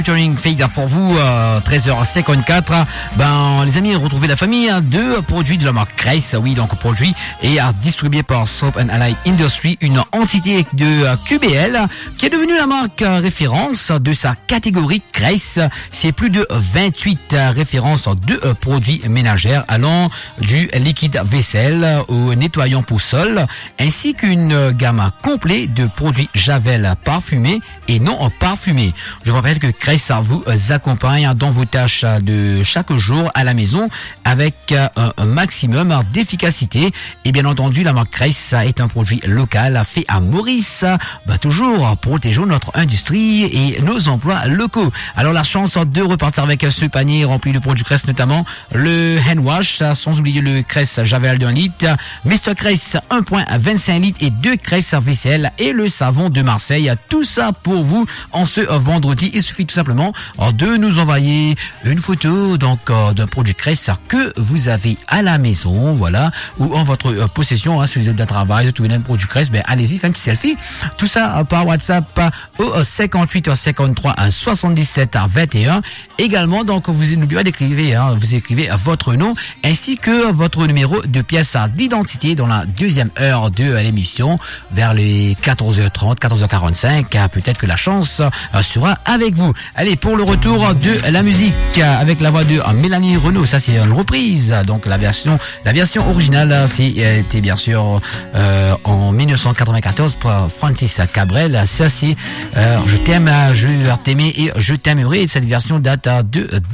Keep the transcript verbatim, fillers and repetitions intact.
Featuring Fade pour vous, euh, treize heures cinquante-quatre. Ben, les amis, retrouvez la famille hein, de produits de la marque Grace. Oui, donc produit et euh, distribué par Soap and Allied Industry, une entité de euh, Q B L qui est devenue la marque euh, référence de sa catégorie Grace. C'est plus de vingt-huit euh, références de euh, produits ménagères allant du liquide vaisselle au nettoyant pour sol, ainsi qu'une euh, gamme complète de produits Javel parfumés et non parfumés. Je vous rappelle que Grace vous accompagne dans vos tâches de chaque jour à la maison avec un maximum d'efficacité. Et bien entendu, la marque Grace est un produit local fait à Maurice. Bah, toujours protégeons notre industrie et nos emplois locaux. Alors la chance de repartir avec ce panier rempli de produits Grace, notamment le hand wash, sans oublier le Grace Javel d'un litre, mister Grace un virgule vingt-cinq litres et deux Grace vaisselle et le savon de Marseille. Tout ça pour vous en ce vendredi. Il suffit tout simplement de nous envoyer une photo donc euh, d'un produit Grace que vous avez à la maison, voilà, ou en votre euh, possession, hein, si vous êtes de travail, si vous avez un produit Grace, ben allez-y, faites un petit selfie. Tout ça euh, par WhatsApp euh, au cinquante-huit cinquante-trois soixante-dix-sept vingt et un. Également, donc vous n'oubliez pas d'écrire, hein, vous écrivez votre nom ainsi que votre numéro de pièce d'identité dans la deuxième heure de l'émission vers les quatorze heures trente, quatorze heures quarante-cinq. Peut-être que la chance euh, sera avec vous. Allez, pour le retour de la musique avec la voix de Mélanie Renaud, ça c'est une reprise. Donc la version, la version originale, c'était bien sûr euh, en dix-neuf cent quatre-vingt-quatorze pour Francis Cabrel. Ça c'est euh, Je t'aime, je t'aimais et je t'aimerai. Cette version date de